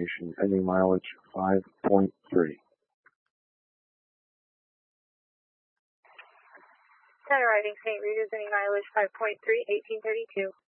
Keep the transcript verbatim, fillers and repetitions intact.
destination, ending mileage five point three. ten arriving Saint Rita's, ending mileage five point three, eighteen thirty-two.